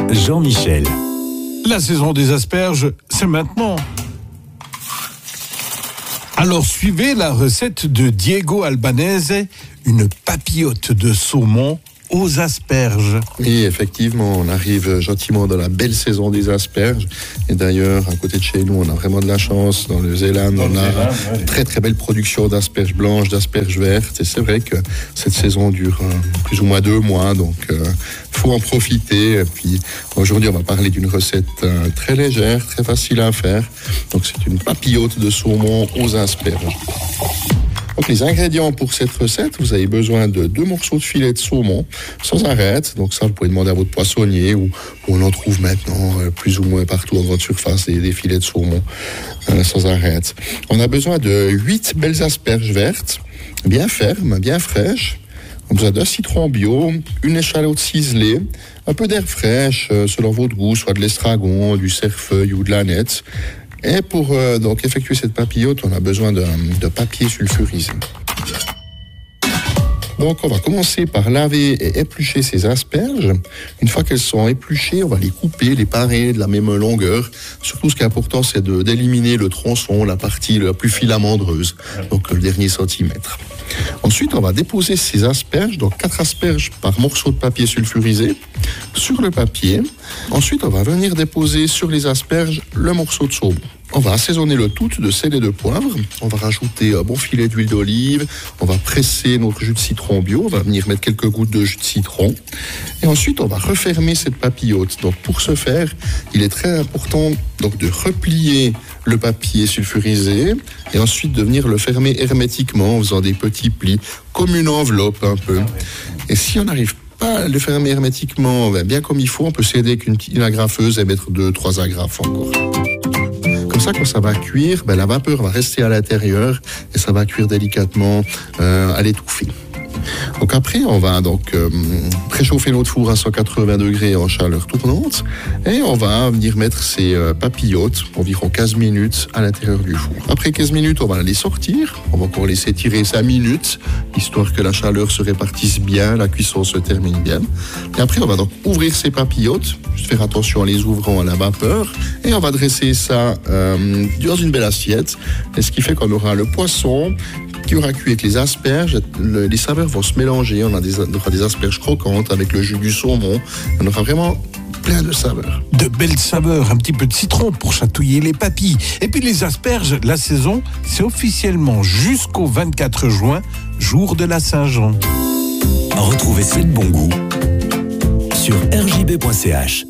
Jean-Michel. La saison des asperges, c'est maintenant. Alors suivez la recette de Diego Albanese, une papillote de saumon aux asperges. Oui, effectivement, on arrive gentiment dans la belle saison des asperges. Et d'ailleurs, à côté de chez nous, on a vraiment de la chance. Dans le Zéland, on a une très très belle production d'asperges blanches, d'asperges vertes. Et c'est vrai que cette saison dure plus ou moins 2 mois, donc faut en profiter. Et puis aujourd'hui, on va parler d'une recette très légère, très facile à faire. Donc c'est une papillote de saumon aux asperges. Donc les ingrédients pour cette recette, vous avez besoin de 2 morceaux de filet de saumon sans arête. Donc ça, vous pouvez demander à votre poissonnier où on en trouve maintenant plus ou moins partout en grande surface des filets de saumon sans arête. On a besoin de 8 belles asperges vertes, bien fermes, bien fraîches. On a besoin d'un citron bio, une échalote ciselée, un peu d'herbe fraîche selon votre goût, soit de l'estragon, du cerfeuil ou de l'ânette. Et pour donc effectuer cette papillote, on a besoin de papier sulfurisé. Donc on va commencer par laver et éplucher ces asperges. Une fois qu'elles sont épluchées, on va les couper, les parer de la même longueur. Surtout ce qui est important, c'est d'éliminer le tronçon, la partie la plus filamentreuse, donc le dernier centimètre. Ensuite, on va déposer ces asperges, donc 4 asperges par morceau de papier sulfurisé, sur le papier. Ensuite, on va venir déposer sur les asperges le morceau de saumon. On va assaisonner le tout de sel et de poivre. On va rajouter un bon filet d'huile d'olive. On va presser notre jus de citron bio. On va venir mettre quelques gouttes de jus de citron. Et ensuite, on va refermer cette papillote. Donc, pour ce faire, il est très important donc, de replier le papier sulfurisé et ensuite de venir le fermer hermétiquement en faisant des petits plis, comme une enveloppe un peu. Et si on n'arrive pas à le fermer hermétiquement bien comme il faut, on peut s'aider avec une agrafeuse et mettre 2-3 agrafes encore. Comme ça, quand ça va cuire, la vapeur va rester à l'intérieur et ça va cuire délicatement à l'étouffer. Donc après, on va donc préchauffer notre four à 180 degrés en chaleur tournante et on va venir mettre ces papillotes environ 15 minutes à l'intérieur du four. Après 15 minutes, on va les sortir. On va encore laisser tirer 5 minutes, histoire que la chaleur se répartisse bien, la cuisson se termine bien. Et après, on va donc ouvrir ces papillotes, juste faire attention en les ouvrant à la vapeur, et on va dresser ça dans une belle assiette. Et ce qui fait qu'on aura le poisson qui aura cuit avec les asperges, les saveurs vont se mélanger, on aura des asperges croquantes avec le jus du saumon, on aura vraiment plein de saveurs. De belles saveurs, un petit peu de citron pour chatouiller les papilles. Et puis les asperges, la saison, c'est officiellement jusqu'au 24 juin, jour de la Saint-Jean. Retrouvez Ciel Bon Goût sur rjb.ch.